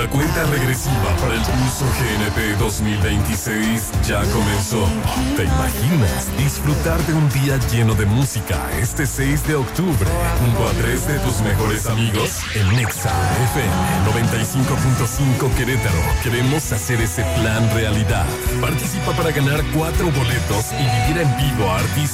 La cuenta regresiva para el Pulso GNP 2026 ya comenzó. ¿Te imaginas disfrutar de un día lleno de música este 6 de octubre junto a 3 de tus mejores amigos? En Nexa FM 95.5 Querétaro queremos hacer ese plan realidad. Participa para ganar 4 boletos y vivir en vivo a artistas